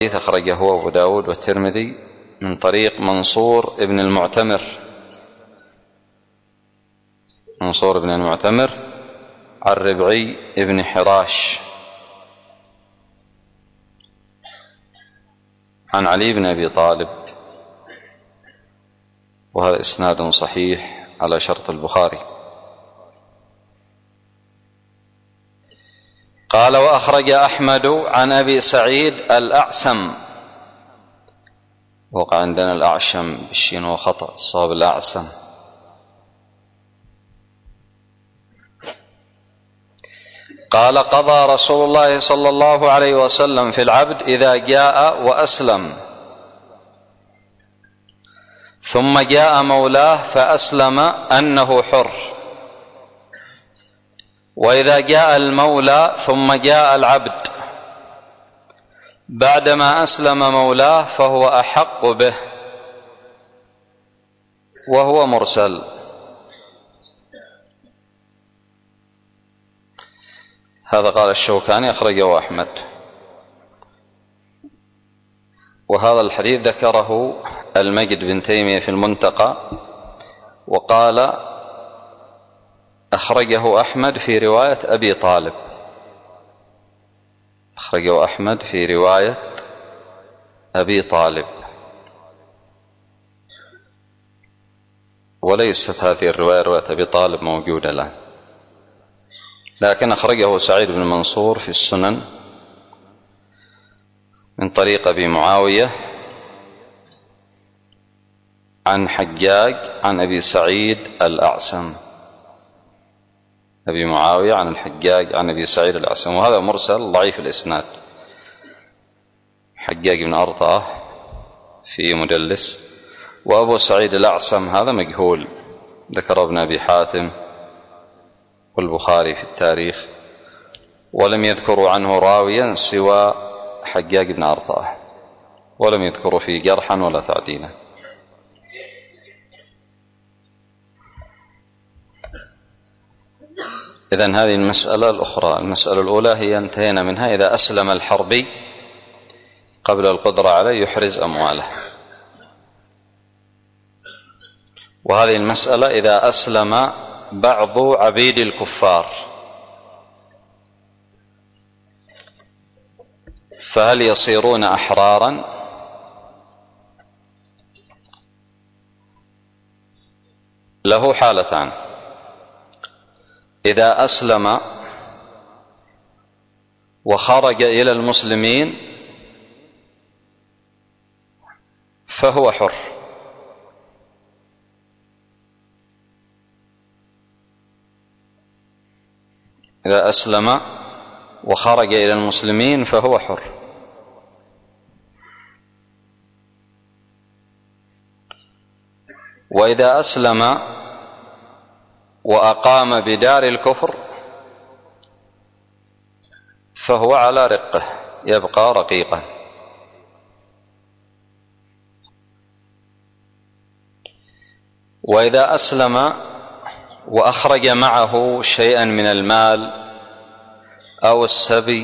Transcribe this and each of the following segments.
أخرجه أبو داود والترمذي من طريق منصور بن المعتمر عن ربعي بن حراش عن علي بن أبي طالب، وهذا إسناد صحيح على شرط البخاري. قال: وأخرج أحمد عن أبي سعيد الأعسم، وقع عندنا الأعشم بالشين وخطأ، الصواب الأعسم. قال: قضى رسول الله صلى الله عليه وسلم في العبد إذا جاء وأسلم ثم جاء مولاه فأسلم أنه حر، وإذا جاء المولى ثم جاء العبد بعدما أسلم مولاه فهو أحق به، وهو مرسل. هذا قال الشوكاني أخرجه أحمد. وهذا الحديث ذكره المجد بن تيمية في المنتقى، وقال أخرجه أحمد في رواية أبي طالب، أخرجه أحمد في رواية أبي طالب، وليست هذه الرواية رواية أبي طالب موجودة الآن، لكن أخرجه سعيد بن منصور في السنن من طريق أبي معاوية عن حجاج عن أبي سعيد الأعسم، أبي معاوية عن الحجاج عن أبي سعيد الأعسم، وهذا مرسل ضعيف الإسناد. حجاج بن أرطاه في مدلس، وأبو سعيد الأعسم هذا مجهول، ذكر ابن أبي حاتم والبخاري في التاريخ، ولم يذكروا عنه راويا سوى حجاج بن أرطاه، ولم يذكروا فيه جرحا ولا تعديلا. إذن هذه المسألة الأخرى. المسألة الأولى هي انتهينا منها: إذا أسلم الحربي قبل القدرة عليه يحرز أمواله. وهذه المسألة إذا أسلم بعض عبيد الكفار فهل يصيرون أحرارا؟ له حالتان: إذا أسلم وخرج إلى المسلمين فهو حر، إذا أسلم وخرج إلى المسلمين فهو حر. وإذا أسلم وأقام بدار الكفر فهو على رقه، يبقى رقيقا. وإذا أسلم وأخرج معه شيئا من المال أو السبي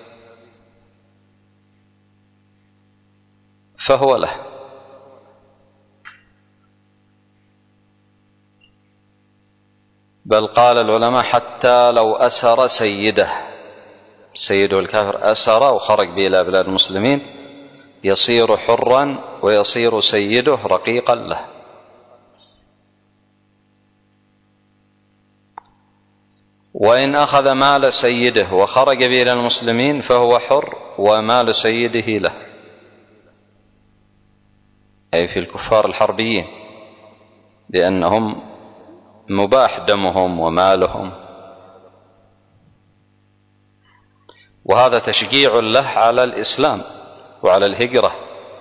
فهو له. بل قال العلماء: حتى لو أسر سيده الكافر أسر وخرج به إلى بلاد المسلمين يصير حرا، ويصير سيده رقيقا له. وإن أخذ مال سيده وخرج به إلى المسلمين فهو حر، ومال سيده له، أي في الكفار الحربيين، لأنهم مباح دمهم ومالهم، وهذا تشجيع له على الإسلام وعلى الهجرة.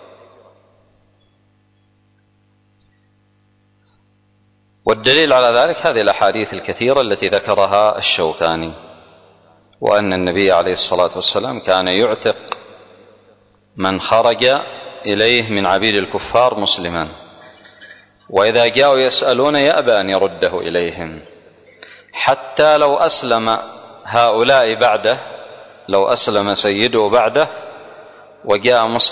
والدليل على ذلك هذه الأحاديث الكثيرة التي ذكرها الشوكاني، وأن النبي عليه الصلاة والسلام كان يعتق من خرج إليه من عبيد الكفار مسلما، وإذا جاءوا يسألون يأبى أن يرده إليهم، حتى لو أسلم هؤلاء بعده، لو أسلم سيده بعده وجاء مسلم